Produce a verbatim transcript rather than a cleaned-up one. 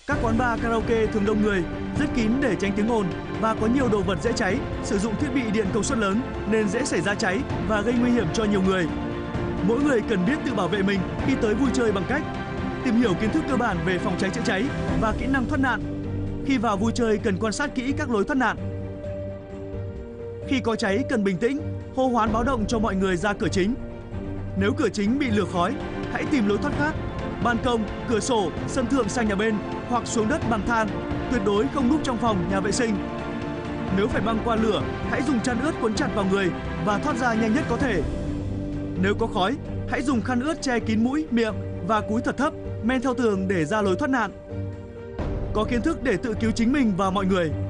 Các quán bar karaoke thường đông người, rất kín để tránh tiếng ồn và có nhiều đồ vật dễ cháy, sử dụng thiết bị điện công suất lớn nên dễ xảy ra cháy và gây nguy hiểm cho nhiều người. Mỗi người cần biết tự bảo vệ mình khi tới vui chơi bằng cách tìm hiểu kiến thức cơ bản về phòng cháy chữa cháy và kỹ năng thoát nạn. Khi vào vui chơi cần quan sát kỹ các lối thoát nạn. Khi có cháy cần bình tĩnh, hô hoán báo động cho mọi người ra cửa chính. Nếu cửa chính bị lửa khói, hãy tìm lối thoát khác, ban công, cửa sổ, sân thượng sang nhà bên hoặc xuống đất bằng than, tuyệt đối không núp trong phòng, nhà vệ sinh. Nếu phải băng qua lửa, hãy dùng chăn ướt quấn chặt vào người và thoát ra nhanh nhất có thể. Nếu có khói, hãy dùng khăn ướt che kín mũi, miệng và cúi thật thấp, men theo tường để ra lối thoát nạn. Có kiến thức để tự cứu chính mình và mọi người.